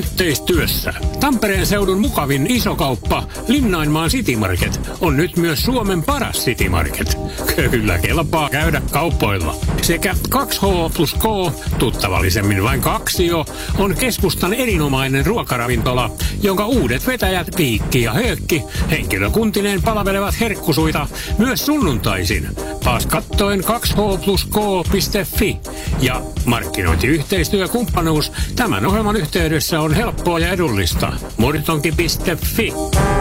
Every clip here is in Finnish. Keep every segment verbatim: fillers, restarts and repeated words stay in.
yhteistyössä. Tampereen seudun mukavin isokauppa Linnainmaan City Market on nyt myös Suomen paras City Market. Kyllä kelpaa käydä kaupoilla. Sekä kaksi H plus K, tuttavallisemmin vain Kaksio, on keskustan erinomainen ruokaravintola, jonka uudet vetäjät Piikki ja Höökki henkilökuntineen palvelevat herkkusuita myös sunnuntaisin. Taas kattoen kaksi H plus K piste fi ja markkinointiyhteistyökumppanuus tämän ohjelman yhteydessä on helppoa ja edullista. Murtonki piste fi.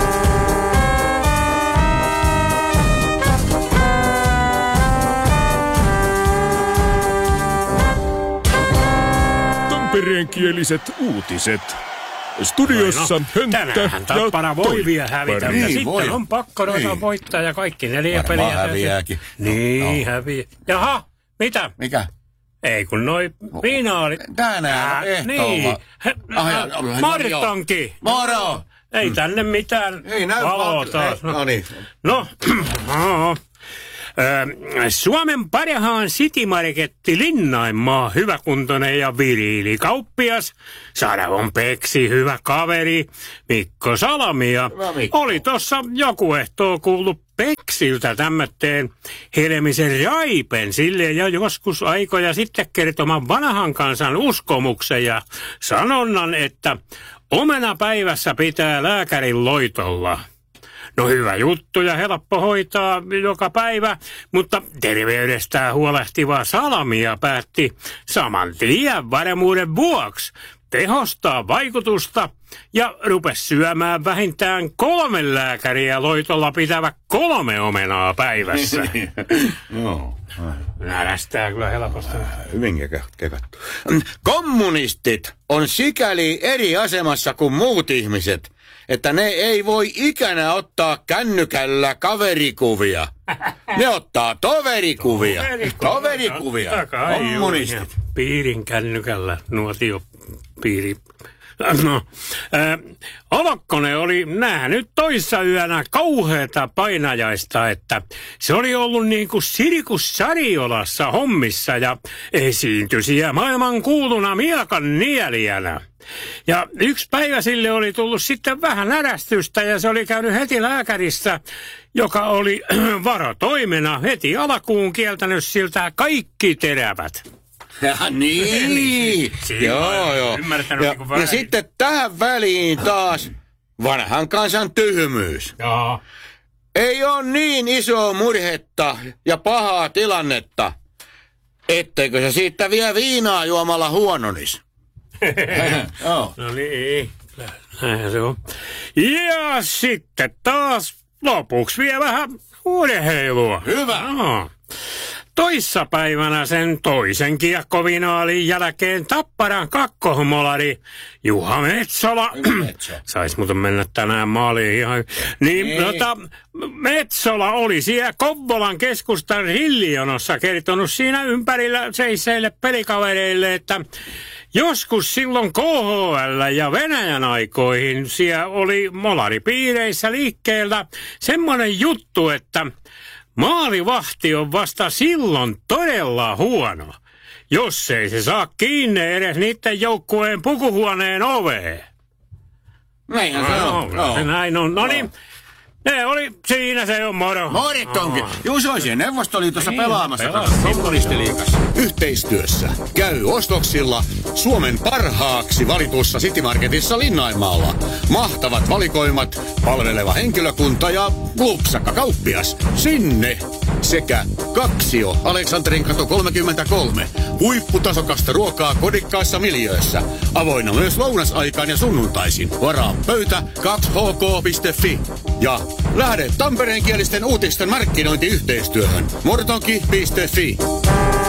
Tampereenkieliset uutiset. Studiossa no, Hönttä tänään Tappara voi vielä hävitä, niin, ja sitten voi. on pakko ruveta niin. voittaa ja kaikki neljä Varmaan peliä. häviääkin. Niin, no. häviää. Jaha, mitä? Mikä? Ei kun noi viinaalit. Tänään ehtoolla. Niin, Martonki. Moro! Ei tänne mitään Ei näy valoa vaan- taas. No niin. No, no. Ö, Suomen parhaan City Marketti Linnainmaa, hyväkuntoinen ja viriili kauppias. Saravon Peksi, hyvä kaveri, Mikko Salamia. Hyvä Mikko. Oli tossa joku ehtoo kuullut Peksiltä tämmötteen Helmisen Raipen sille jo joskus aikoja sitten kertoman vanhan kansan uskomuksen ja sanonnan, että omena päivässä pitää lääkärin loitolla. No hyvä juttu ja helppo hoitaa joka päivä, mutta terveydestään huolehtiva Salamia päätti saman tien varmuuden vuoksi tehostaa vaikutusta ja rupesi syömään vähintään kolme lääkäriä loitolla pitävä kolme omenaa päivässä. Joo. Närästää kyllä helposti. Hyvin kekattu. Kommunistit on sikäli eri asemassa kuin muut ihmiset, että ne ei voi ikänä ottaa kännykällä kaverikuvia. Ne ottaa toverikuvia. Toverikuvia. Kommunistit. Piirin kännykällä nuotio piiri. No, äh, Olokkonen oli nähnyt toissa yönä kauheata painajaista, että se oli ollut niin kuin Sirkus Sariolassa hommissa ja esiintyi siellä maailman kuuluna miekan nielijänä. Ja yksi päivä sille oli tullut sitten vähän närästystä ja se oli käynyt heti lääkärissä, joka oli varotoimena heti alkuun kieltänyt siltä kaikki terävät. Ja niin. Joo, joo. Ja, niin ja sitten tähän väliin taas vanhan kansan tyhmyys. Joo. Ei ole niin isoa murhetta ja pahaa tilannetta, etteikö se siitä vielä viinaa juomalla huononis. No niin, näinhän se on. Ja sitten taas lopuksi vielä vähän urheilua. Hyvä. No. Toissapäivänä sen toisen kiekkovinaalin jälkeen Tapparan kakkohmolari Juha Metsola. Sais muuten mennä tänään maaliin ihan. Niin, tota, Metsola oli siellä Kouvolan keskustan Riljonossa kertonut siinä ympärillä seisseille pelikavereille, että joskus silloin K H L ja Venäjän aikoihin siellä oli molaripiireissä liikkeellä semmoinen juttu, että maalivahti on vasta silloin todella huono, jos ei se saa kiinni edes niiden joukkueen pukuhuoneen oveen. Näinhän se on. No, se näin on. No niin, ne oli, siinä se on moro. Morittonkin. Juuso olisi Neuvostoliitossa pelaamassa kommunistiliigassa. Yhteistyössä käy ostoksilla Suomen parhaaksi valitussa City Marketissa Linnainmaalla. Mahtavat valikoimat, palveleva henkilökunta ja lupsakka kauppias. Sinne sekä Kaksio Aleksanterin katu kolmekymmentäkolme. Huipputasokasta ruokaa kodikkaissa miljöössä. Avoinna myös lounasaikaan ja sunnuntaisin. Varaa pöytä kaksi h k piste fi. Ja lähde tampereenkielisten uutisten markkinointiyhteistyöhön. Mortonki piste fi.